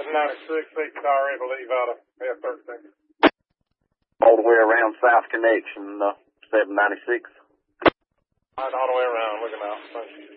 796, 8 car, I believe, out of F-13. All the way around South Connection, 796. All the way around, looking out. Thank you.